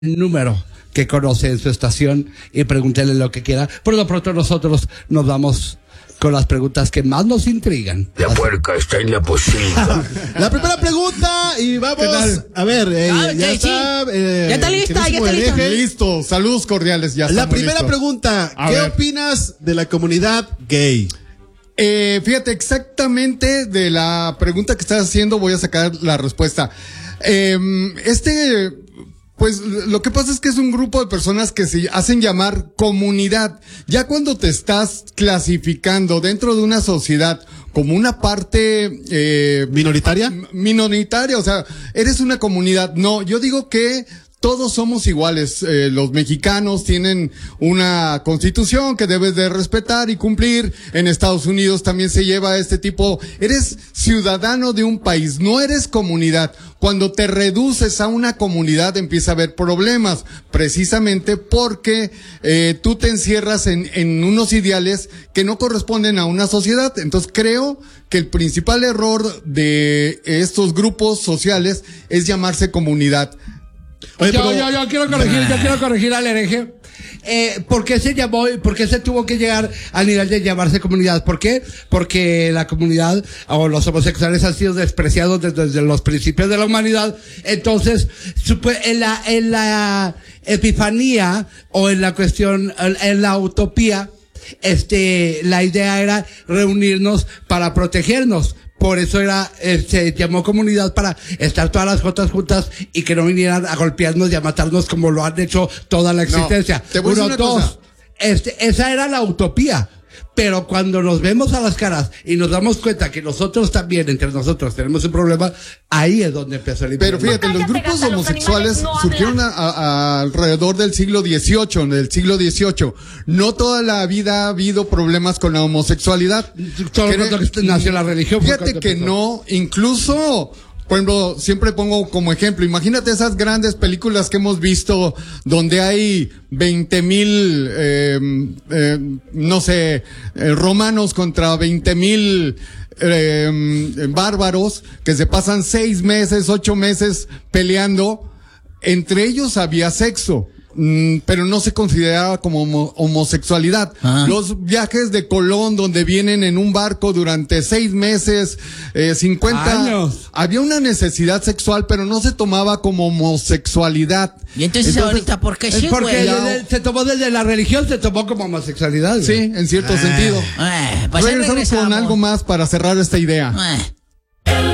número que conoce en su estación y pregúntele lo que quiera. Por lo pronto nosotros nos vamos con las preguntas que más nos intrigan. La puerca está en la pocilga. La primera pregunta y vamos a ver, ya está. Ya está lista, ya está lista. Listo, saludos cordiales, ya La estamos primera listos. pregunta, A ¿qué ver. opinas de la comunidad gay? Fíjate, exactamente de la pregunta que estás haciendo voy a sacar la respuesta. Pues lo que pasa es que es un grupo de personas que se hacen llamar comunidad. Ya cuando te estás clasificando dentro de una sociedad como una parte minoritaria, o sea, eres una comunidad. No, yo digo que todos somos iguales. Los mexicanos tienen una constitución que debes de respetar y cumplir. En Estados Unidos también se lleva este tipo. Eres ciudadano de un país, no eres comunidad. Cuando te reduces a una comunidad empieza a haber problemas, precisamente porque tú te encierras en unos ideales que no corresponden a una sociedad. Entonces creo que el principal error de estos grupos sociales es llamarse comunidad. Oye, yo quiero corregir al hereje. ¿Por qué se llamó, por qué se tuvo que llegar al nivel de llamarse comunidad? ¿Por qué? Porque la comunidad o los homosexuales han sido despreciados desde los principios de la humanidad. Entonces, en la epifanía o en la cuestión, en la utopía, la idea era reunirnos para protegernos. Por eso se llamó comunidad, para estar todas las jotas juntas y que no vinieran a golpearnos y a matarnos como lo han hecho toda la existencia. No, te voy a decir una cosa. Esa era la utopía. Pero cuando nos vemos a las caras y nos damos cuenta que nosotros también, entre nosotros, tenemos un problema, ahí es donde empezó el Pero problema. fíjate, los grupos homosexuales surgieron alrededor del siglo XVIII. No toda la vida ha habido problemas con la homosexualidad. Solo cuando nació la religión. Fíjate que no, incluso... Por ejemplo, siempre pongo como ejemplo, imagínate esas grandes películas que hemos visto donde hay 20,000, romanos contra 20,000 bárbaros que se pasan 6 meses, 8 meses peleando. Entre ellos había sexo. Pero no se consideraba como homosexualidad. Los viajes de Colón, donde vienen en un barco durante 6 meses, 50 años, había una necesidad sexual, pero no se tomaba como homosexualidad. Y entonces ahorita, ¿por qué sí, porque güey? se tomó desde la religión, se tomó como homosexualidad. Sí, en cierto sentido. Pues Regresamos con algo más para cerrar esta idea.